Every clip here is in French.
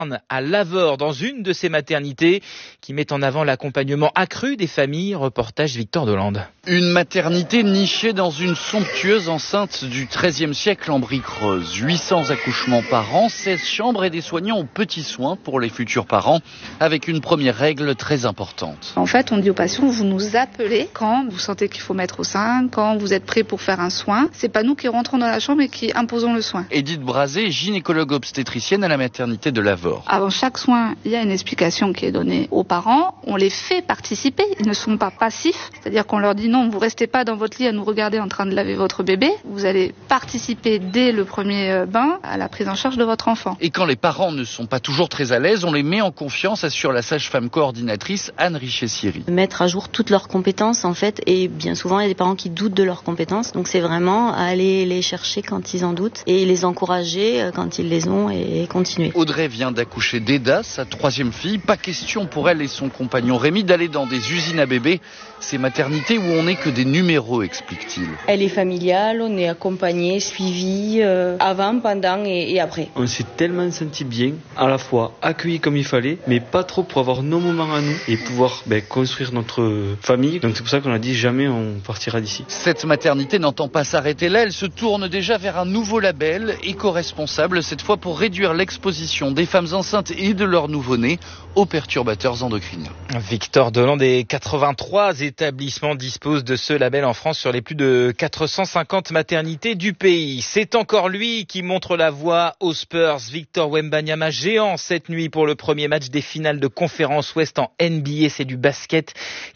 à Lavore, dans une de ces maternités qui met en avant l'accompagnement accru des familles. Reportage Victor Delande. Une maternité nichée dans une somptueuse enceinte du XIIIe siècle en briques roses. 800 accouchements par an, 16 chambres et des soignants aux petits soins pour les futurs parents, avec une première règle très importante. En fait, on dit aux patients, vous nous appelez quand vous sentez qu'il faut mettre au sein, quand vous êtes prêt pour faire un soin. C'est pas nous qui rentrons dans la chambre et qui imposons le soin. Edith Brazé, gynécologue obstétricienne à la maternité de Lavore. Avant chaque soin, il y a une explication qui est donnée aux parents. On les fait participer. Ils ne sont pas passifs. C'est-à-dire qu'on leur dit non, vous restez pas dans votre lit à nous regarder en train de laver votre bébé. Vous allez participer dès le premier bain à la prise en charge de votre enfant. Et quand les parents ne sont pas toujours très à l'aise, on les met en confiance, assure la sage-femme coordinatrice Anne Richer-Siri. Mettre à jour toutes leurs compétences en fait, et bien souvent il y a des parents qui doutent de leurs compétences, donc c'est vraiment aller les chercher quand ils en doutent et les encourager quand ils les ont et continuer. Audrey vient d'accoucher d'Eda, sa troisième fille. Pas question pour elle et son compagnon Rémi d'aller dans des usines à bébés, ces maternités où on n'est que des numéros, explique-t-il. Elle est familiale, on est accompagné, suivi avant, pendant et après. On s'est tellement senti bien, à la fois accueillis comme il fallait, mais pas trop pour avoir nos moments à nous et pouvoir construire notre famille. Donc c'est pour ça qu'on a dit jamais on partira d'ici. Cette maternité n'entend pas s'arrêter là, elle se tourne déjà vers un nouveau label, éco-responsable, cette fois pour réduire l'exposition des femmes enceintes et de leurs nouveau-nés aux perturbateurs endocriniens. Victor Delande, et 83 établissements disposent de ce label en France sur les plus de 450 maternités du pays. C'est encore lui qui montre la voie aux Spurs. Victor Wembanyama, géant cette nuit pour le premier match des finales de conférence Ouest en NBA. C'est du basket.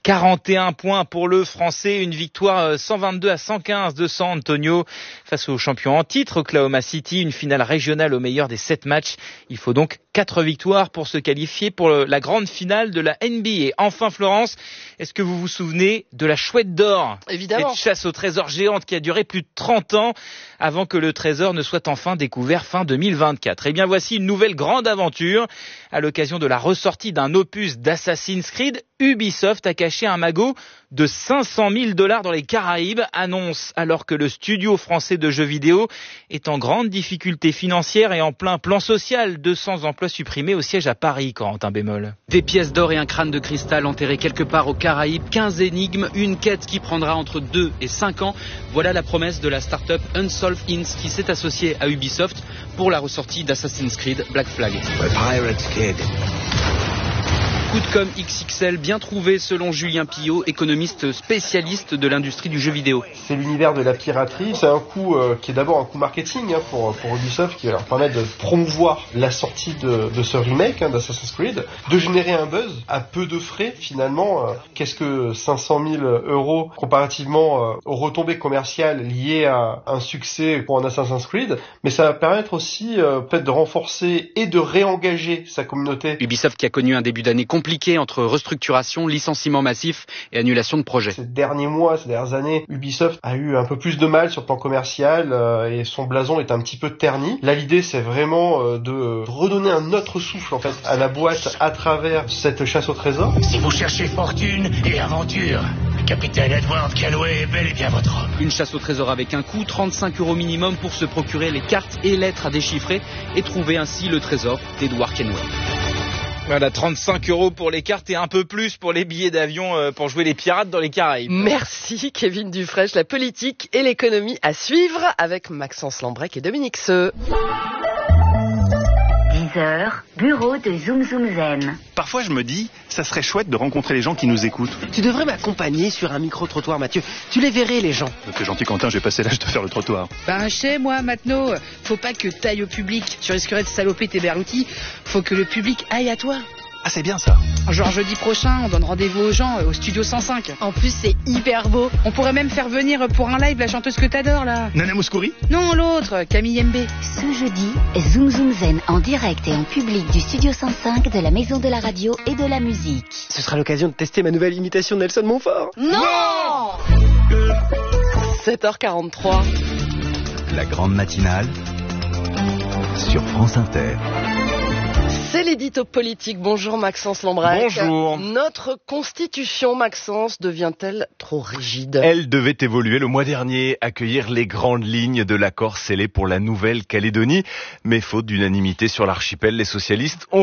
41 points pour le Français. Une victoire 122-115 de San Antonio face au champion en titre Oklahoma City. Une finale régionale au meilleur des 7 matchs. Il faut donc 4 victoires pour se qualifier pour la grande finale de la NBA. Enfin Florence, est-ce que vous vous souvenez de la Chouette d'Or? Évidemment. Cette chasse au trésor géante qui a duré plus de 30 ans avant que le trésor ne soit enfin découvert fin 2024. Eh bien voici une nouvelle grande aventure. À l'occasion de la ressortie d'un opus d'Assassin's Creed, Ubisoft a caché un magot de 500 000 $ dans les Caraïbes, annonce alors que le studio français de jeux vidéo est en grande difficulté financière et en plein plan social. 200 emplois supprimés au siège à Paris, Corentin Bémol. Des pièces d'or et un crâne de cristal enterrés quelque part aux Caraïbes, 15 énigmes, une quête qui prendra entre 2 et 5 ans. Voilà la promesse de la start-up Unsolved Inc. qui s'est associée à Ubisoft pour la ressortie d'Assassin's Creed Black Flag. Coup de com' XXL bien trouvé selon Julien Pillot, économiste spécialiste de l'industrie du jeu vidéo. C'est l'univers de la piraterie, c'est un coup qui est d'abord un coup marketing pour Ubisoft qui va leur permettre de promouvoir la sortie de ce remake d'Assassin's Creed, de générer un buzz à peu de frais finalement. Qu'est-ce que 500 000 € comparativement aux retombées commerciales liées à un succès pour un Assassin's Creed, mais ça va permettre aussi peut-être de renforcer et de réengager sa communauté. Ubisoft qui a connu un début d'année compliqué entre restructuration, licenciement massif et annulation de projets. Ces derniers mois, ces dernières années, Ubisoft a eu un peu plus de mal sur le plan commercial et son blason est un petit peu terni. Là, l'idée, c'est vraiment de redonner un autre souffle en fait à la boîte à travers cette chasse au trésor. Si vous cherchez fortune et aventure, le capitaine Edward Kenway est bel et bien votre homme. Une chasse au trésor avec un coût, 35 € minimum pour se procurer les cartes et lettres à déchiffrer et trouver ainsi le trésor d'Edward Kenway. Voilà, 35 € pour les cartes et un peu plus pour les billets d'avion pour jouer les pirates dans les Caraïbes. Merci Kevin Dufresne, la politique et l'économie à suivre avec Maxence Lambrec et Dominique Seux. 10h, bureau de Zoom Zoom Zen. Parfois je me dis, ça serait chouette de rencontrer les gens qui nous écoutent. Tu devrais m'accompagner sur un micro-trottoir, Mathieu. Tu les verrais, les gens. T'es gentil, Quentin, j'ai passé l'âge de faire le trottoir. Ben, chez moi, maintenant, faut pas que t'ailles au public. Tu risquerais de saloper tes berloutis. Faut que le public aille à toi. Ah, c'est bien ça. Genre jeudi prochain, on donne rendez-vous aux gens au studio 105. En plus, c'est hyper beau. On pourrait même faire venir pour un live la chanteuse que t'adores, là. Nana Mouskouri? Non, l'autre, Camille Mbé. Ce jeudi, Zoom Zoom Zen en direct et en public du studio 105 de la Maison de la Radio et de la Musique. Ce sera l'occasion de tester ma nouvelle imitation de Nelson Montfort. Non 7h43. La grande matinale sur France Inter. C'est l'édito politique. Bonjour Maxence Lambrec. Bonjour. Notre constitution, Maxence, devient-elle trop rigide? Elle devait évoluer le mois dernier, accueillir les grandes lignes de l'accord scellé pour la Nouvelle-Calédonie. Mais faute d'unanimité sur l'archipel, les socialistes ont